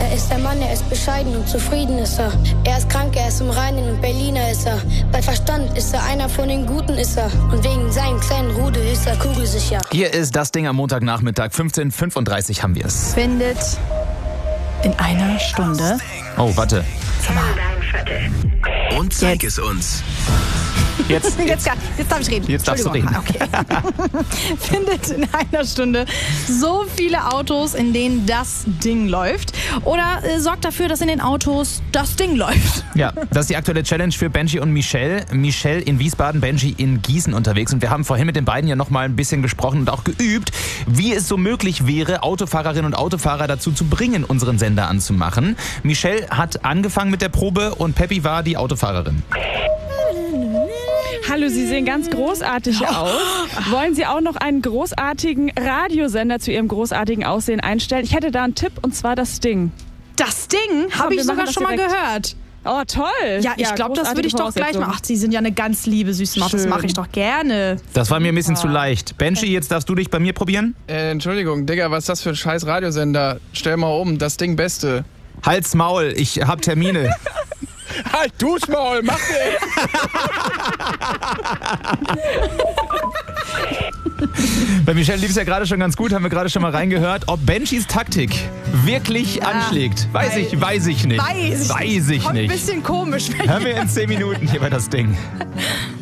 Er ist der Mann, er ist bescheiden und zufrieden ist er. Er ist krank, er ist im Reinen und Berliner ist er. Bei Verstand ist er einer von den Guten ist er. Und wegen seinem kleinen Rudel ist er kugelsicher. Hier ist das Ding am Montagnachmittag, 15:35 haben wir es. Findet in einer Stunde. Oh, warte. Und zeig es uns. Jetzt Jetzt darf ich reden. Jetzt darfst du reden. Okay. Findet in einer Stunde so viele Autos, in denen das Ding läuft. Oder sorgt dafür, dass in den Autos das Ding läuft. Ja, das ist die aktuelle Challenge für Benji und Michelle. Michelle in Wiesbaden, Benji in Gießen unterwegs. Und wir haben vorhin mit den beiden ja noch mal ein bisschen gesprochen und auch geübt, wie es so möglich wäre, Autofahrerinnen und Autofahrer dazu zu bringen, unseren Sender anzumachen. Michelle hat angefangen mit der Probe und Peppi war die Autofahrerin. Hallo, Sie sehen ganz großartig aus. Wollen Sie auch noch einen großartigen Radiosender zu Ihrem großartigen Aussehen einstellen? Ich hätte da einen Tipp, und zwar das Ding. Das Ding habe ich wir machen sogar das schon mal direkt. gehört. Oh, toll. Ja, ich glaube, das würde ich doch gleich machen. Ach, Sie sind ja eine ganz liebe Süßmaus. Das Schön. mache ich doch gerne. Das war mir ein bisschen zu leicht. Benji, jetzt darfst du dich bei mir probieren. Entschuldigung, Digga, was ist das für ein scheiß Radiosender? Stell mal um, das Ding Beste. Halt's Maul, ich hab Termine. Halt, du's Maul, mach den! Bei Michelle lief es ja gerade schon ganz gut, haben wir gerade schon mal reingehört. Ob Benjis Taktik wirklich anschlägt, weiß ich nicht. Weiß ich Weiß ich Kommt ein nicht. bisschen komisch. Hören wir in 10 Minuten hier bei das Ding.